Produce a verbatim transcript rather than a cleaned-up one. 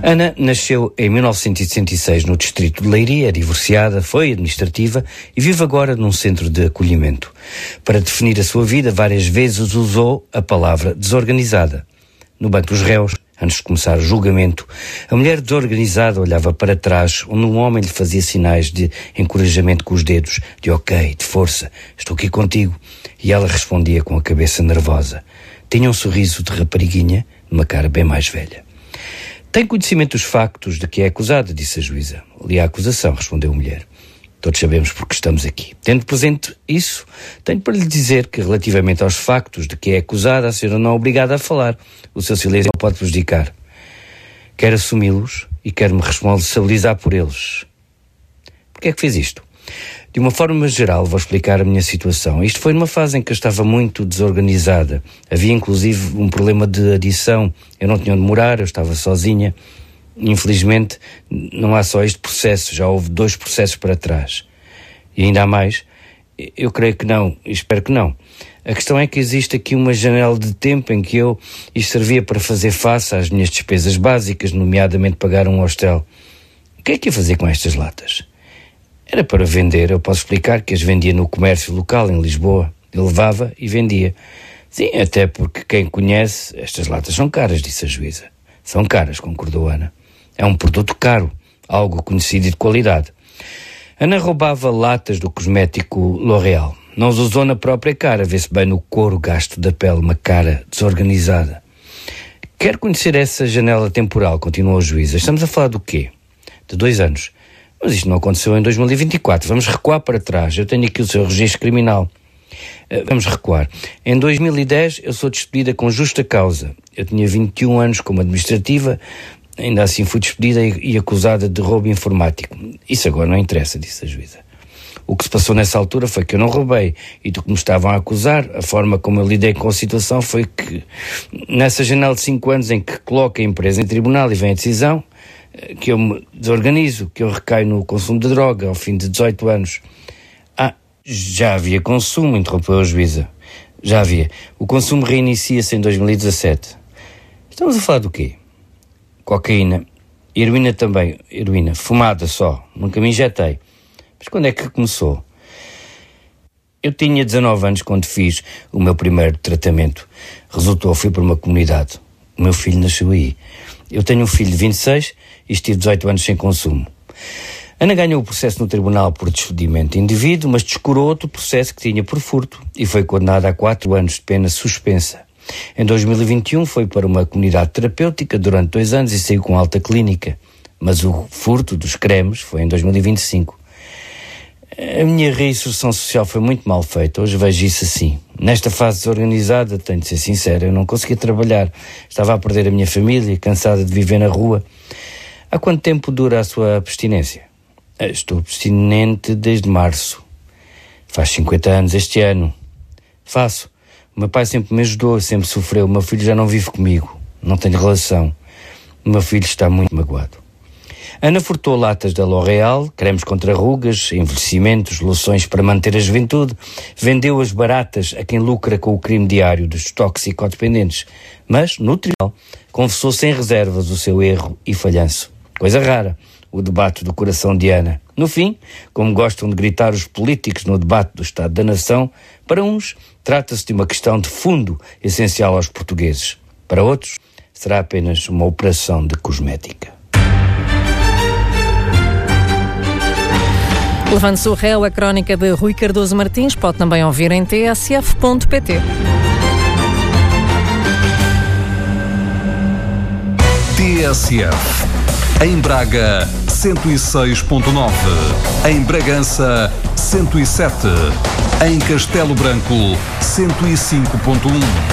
Ana nasceu em mil novecentos e sessenta e seis no distrito de Leiria, é divorciada, foi administrativa e vive agora num centro de acolhimento. Para definir a sua vida, várias vezes usou a palavra desorganizada. No banco dos réus, antes de começar o julgamento, a mulher desorganizada olhava para trás, onde um homem lhe fazia sinais de encorajamento com os dedos, de ok, de força, estou aqui contigo. E ela respondia com a cabeça nervosa. Tinha um sorriso de rapariguinha, numa cara bem mais velha. Tem conhecimento dos factos de que é acusada, disse a juíza. Li a acusação, respondeu a mulher. Todos sabemos porque estamos aqui. Tendo presente isso, tenho para lhe dizer que, relativamente aos factos de que é acusada, a senhora não é obrigada a falar. O seu silêncio não pode prejudicar. Quero assumi-los e quero-me responsabilizar por eles. Porquê é que fez isto? De uma forma geral, vou explicar a minha situação. Isto foi numa fase em que eu estava muito desorganizada. Havia, inclusive, um problema de adição. Eu não tinha onde morar, eu estava sozinha. Infelizmente, não há só este processo, já houve dois processos para trás. E ainda há mais? Eu creio que não, e espero que não. A questão é que existe aqui uma janela de tempo em que eu, isto servia para fazer face às minhas despesas básicas, nomeadamente pagar um hostel. O que é que ia fazer com estas latas? Era para vender. Eu posso explicar que as vendia no comércio local em Lisboa. Eu levava e vendia. Sim, até porque quem conhece, estas latas são caras, disse a juíza. São caras, concordou Ana. É um produto caro, algo conhecido e de qualidade. Ana roubava latas do cosmético L'Oréal. Não os usou na própria cara, vê-se bem no couro gasto da pele, uma cara desorganizada. Quero conhecer essa janela temporal, continuou a juíza. Estamos a falar do quê? De dois anos. Mas isto não aconteceu em dois mil e vinte e quatro. Vamos recuar para trás. Eu tenho aqui o seu registro criminal. Uh, vamos recuar. Em dois mil e dez eu sou despedida com justa causa. Eu tinha vinte e um anos como administrativa, ainda assim fui despedida e, e acusada de roubo informático. Isso agora não interessa, disse a juíza. O que se passou nessa altura foi que eu não roubei e do que me estavam a acusar, a forma como eu lidei com a situação foi que, nessa janela de cinco anos em que coloco a empresa em tribunal e vem a decisão, que eu me desorganizo, que eu recaio no consumo de droga ao fim de dezoito anos. Ah, já havia consumo, interrompeu a juíza. Já havia. O consumo reinicia-se em dois mil e dezassete. Estamos a falar do quê? Cocaína. Heroína também. Heroína. Fumada só. Nunca me injetei. Mas quando é que começou? Eu tinha dezanove anos quando fiz o meu primeiro tratamento. Resultou, fui para uma comunidade. O meu filho nasceu aí. Eu tenho um filho de vinte e seis e estive dezoito anos sem consumo. Ana ganhou o processo no tribunal por despedimento indevido, mas descurou outro processo que tinha por furto e foi condenada a quatro anos de pena suspensa. Em dois mil e vinte e um foi para uma comunidade terapêutica durante dois anos e saiu com alta clínica. Mas o furto dos cremes foi em dois mil e vinte e cinco. A minha reinserção social foi muito mal feita, hoje vejo isso assim. Nesta fase desorganizada, tenho de ser sincero, eu não conseguia trabalhar. Estava a perder a minha família, cansada de viver na rua. Há quanto tempo dura a sua abstinência? Estou abstinente desde março. Faz cinquenta anos este ano. Faço. O meu pai sempre me ajudou, sempre sofreu. O meu filho já não vive comigo. Não tenho relação. O meu filho está muito magoado. Ana furtou latas da L'Oréal, cremes contra rugas, envelhecimentos, loções para manter a juventude. Vendeu-as baratas a quem lucra com o crime diário dos toxicodependentes. Mas, no tribunal, confessou sem reservas o seu erro e falhanço. Coisa rara, o debate do coração de Ana. No fim, como gostam de gritar os políticos no debate do Estado da Nação, para uns, trata-se de uma questão de fundo essencial aos portugueses. Para outros, será apenas uma operação de cosmética. Levante-se o réu, a crónica de Rui Cardoso Martins, pode também ouvir em t s f ponto p t. T S F. Em Braga, cento e seis ponto nove. Em Bragança, cento e sete. Em Castelo Branco, cento e cinco ponto um.